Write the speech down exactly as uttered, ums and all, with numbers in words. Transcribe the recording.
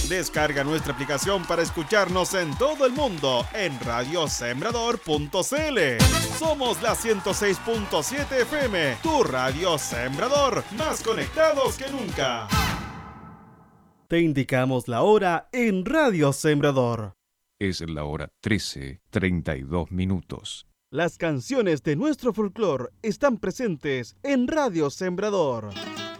Descarga nuestra aplicación para escucharnos en todo el mundo en radio sembrador punto c l. Somos la ciento seis punto siete F M, tu radio Sembrador, más conectados que nunca. Te indicamos la hora en Radio Sembrador. Es la hora trece, treinta y dos minutos. Las canciones de nuestro folclore están presentes en Radio Sembrador.